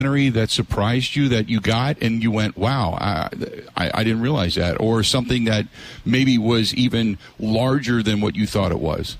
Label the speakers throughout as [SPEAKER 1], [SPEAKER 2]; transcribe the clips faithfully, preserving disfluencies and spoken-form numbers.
[SPEAKER 1] that surprised you that you got and you went, wow, I, I, I didn't realize that, or something that maybe was even larger than what you thought it was?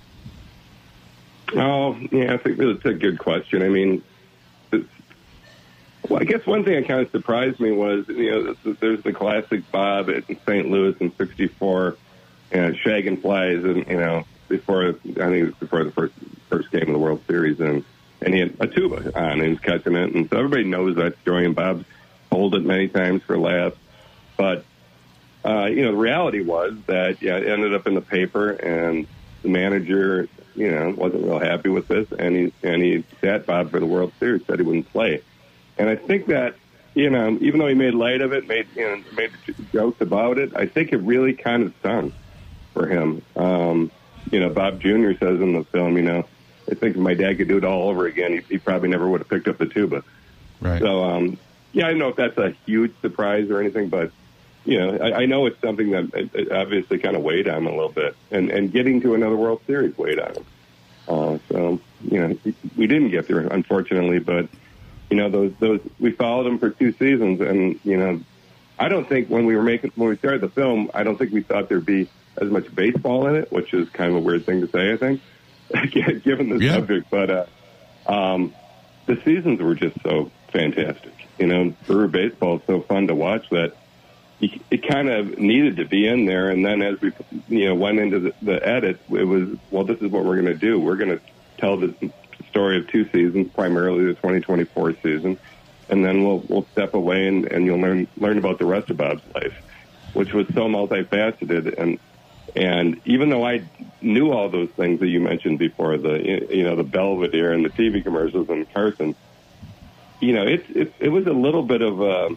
[SPEAKER 2] Oh, yeah, I think that's a good question. I mean, it's, well, I guess one thing that kind of surprised me was, you know, there's the classic Bob at Saint Louis in sixty-four, you know, shagging flies, and, you know, before, I think it was before the first first game of the World Series, and and he had a tuba on, and he was catching it, and so everybody knows that story, and Bob's told it many times for laughs. But, uh, you know, the reality was that, yeah, it ended up in the paper, and the manager, you know, wasn't real happy with this, and he and he sat Bob for the World Series, said he wouldn't play. And I think that, you know, even though he made light of it, made you know, made jokes about it, I think it really kind of stung for him. Um, you know, Bob Junior says in the film, you know, I think if my dad could do it all over again, he, he probably never would have picked up the tuba.
[SPEAKER 1] Right.
[SPEAKER 2] So, um, yeah, I don't know if that's a huge surprise or anything, but, you know, I, I know it's something that it, it obviously kind of weighed on him a little bit. And, and getting to another World Series weighed on him. Uh, so, you know, we didn't get there, unfortunately, but, you know, those, those, we followed him for two seasons. And, you know, I don't think when we were making, when we started the film, I don't think we thought there'd be as much baseball in it, which is kind of a weird thing to say, I think, given the yeah. subject. But uh, um, the seasons were just so fantastic. You know, Brewer baseball is so fun to watch that it, it kind of needed to be in there. And then as we, you know, went into the, the edit, it was, well, this is what we're going to do. We're going to tell the story of two seasons, primarily the twenty twenty-four season, and then we'll we'll step away and, and you'll learn learn about the rest of Bob's life, which was so multifaceted. And And even though I knew all those things that you mentioned before, the you know the Belvedere and the T V commercials and Carson, you know it it, it was a little bit of a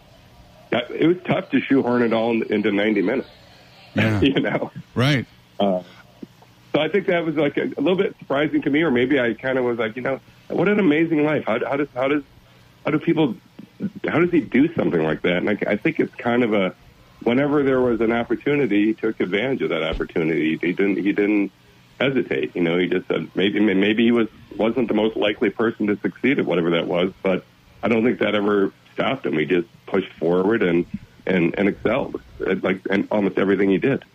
[SPEAKER 2] it was tough to shoehorn it all into ninety minutes.
[SPEAKER 1] Yeah.
[SPEAKER 2] you know,
[SPEAKER 1] right?
[SPEAKER 2] Uh, so I think that was like a, a little bit surprising to me, or maybe I kind of was like, you know, what an amazing life. How, how does how does how do people how does he do something like that? And I, I think it's kind of a whenever there was an opportunity, he took advantage of that opportunity. He didn't. He didn't hesitate. You know, he just said maybe maybe he was wasn't the most likely person to succeed at whatever that was, but I don't think that ever stopped him. He just pushed forward and and, and excelled at like and almost everything he did.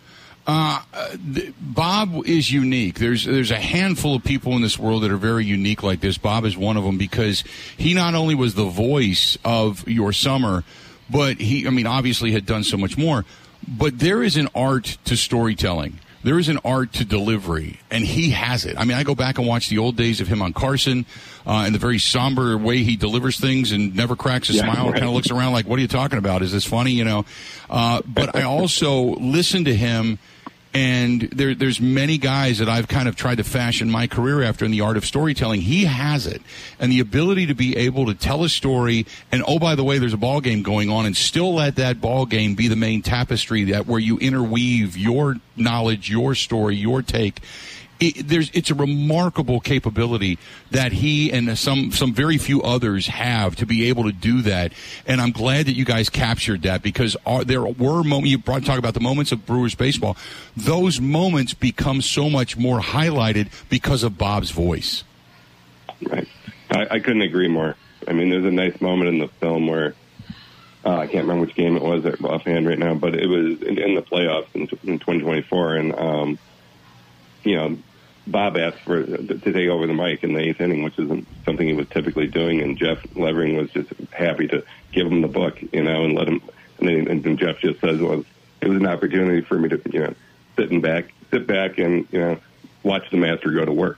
[SPEAKER 1] Uh, th- Bob is unique. There's there's a handful of people in this world that are very unique like this. Bob is one of them because he not only was the voice of your summer, but he, I mean, obviously had done so much more. But there is an art to storytelling. There is an art to delivery, and he has it. I mean, I go back and watch the old days of him on Carson uh, and the very somber way he delivers things and never cracks a
[SPEAKER 2] yeah,
[SPEAKER 1] smile and
[SPEAKER 2] right.
[SPEAKER 1] kind of looks around like, what are you talking about? Is this funny? You know, uh, but I also listen to him. And there, there's many guys that I've kind of tried to fashion my career after in the art of storytelling. He has it. And the ability to be able to tell a story, and oh, by the way, there's a ball game going on, and still let that ball game be the main tapestry that where you interweave your knowledge, your story, your take. It, there's, it's a remarkable capability that he and some some very few others have to be able to do that. And I'm glad that you guys captured that because are, there were moments, you brought talk about the moments of Brewers baseball. Those moments become so much more highlighted because of Bob's voice.
[SPEAKER 2] Right. I, I couldn't agree more. I mean, there's a nice moment in the film where uh, I can't remember which game it was offhand right now, but it was in, in the playoffs in, in twenty twenty-four. And, um, you know, Bob asked for to take over the mic in the eighth inning, which isn't something he was typically doing, and Jeff Levering was just happy to give him the book, you know, and let him. And then and Jeff just says, "Well, it was an opportunity for me to, you know, sit and back, sit back, and you know, watch the master go to work."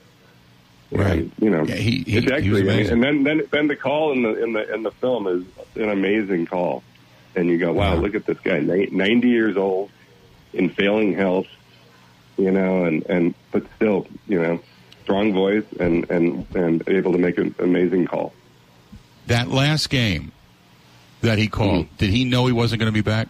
[SPEAKER 1] Right.
[SPEAKER 2] And, you know,
[SPEAKER 1] yeah, he, he,
[SPEAKER 2] it's actually,
[SPEAKER 1] he
[SPEAKER 2] and then then then the call in the in the in the film is an amazing call, and you go, "Wow,
[SPEAKER 1] yeah.
[SPEAKER 2] look at this guy, ninety years old, in failing health." You know, and, and but still, you know, strong voice and, and, and able to make an amazing call.
[SPEAKER 1] That last game that he called, mm-hmm. did he know he wasn't going to be back?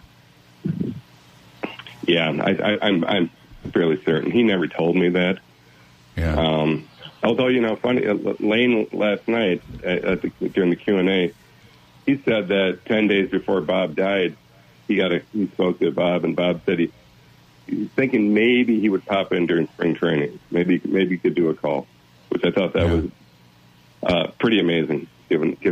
[SPEAKER 2] Yeah, I, I, I'm I'm fairly certain. He never told me that.
[SPEAKER 1] Yeah.
[SPEAKER 2] Um, although, you know, funny, Lane last night at, at the, during the Q and A, he said that ten days before Bob died, he got a he spoke to Bob, and Bob said he. He's thinking maybe he would pop in during spring training. Maybe maybe he could do a call, which I thought that
[SPEAKER 1] yeah.
[SPEAKER 2] was uh, pretty amazing. given given